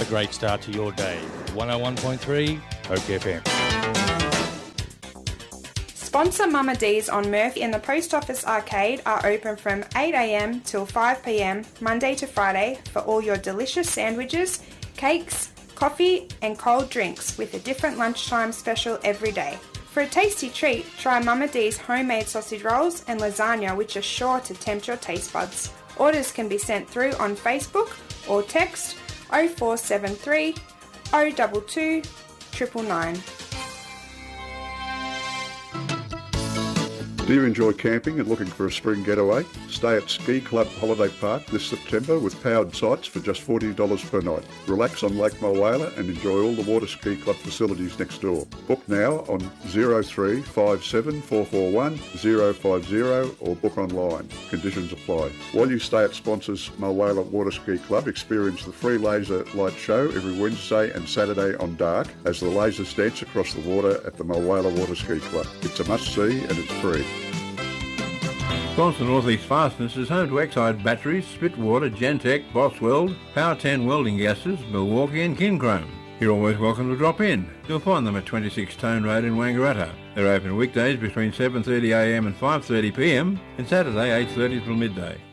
a great start to your day. 101.3 Oak FM. Sponsor Mama D's on Murphy and the Post Office Arcade are open from 8am till 5pm Monday to Friday for all your delicious sandwiches, cakes, coffee and cold drinks with a different lunchtime special every day. For a tasty treat, try Mama D's homemade sausage rolls and lasagna, which are sure to tempt your taste buds. Orders can be sent through on Facebook or text 0473 022 999. Do you enjoy camping and looking for a spring getaway? Stay at Ski Club Holiday Park this September with powered sites for just $40 per night. Relax on Lake Mulwala and enjoy all the water ski club facilities next door. Book now on 0357 441 050 or book online. Conditions apply. While you stay at sponsors Mulwala Water Ski Club, experience the free laser light show every Wednesday and Saturday on Dark as the lasers dance across the water at the Mulwala Water Ski Club. It's a must-see and it's free. Sponsor Northeast Fastness is home to Exide Batteries, Spitwater, Gentech, Bosweld, Power 10 Welding Gases, Milwaukee and Kinchrome. You're always welcome to drop in. You'll find them at 26 Tone Road in Wangaratta. They're open weekdays between 7:30am and 5:30pm and Saturday 8:30 till midday.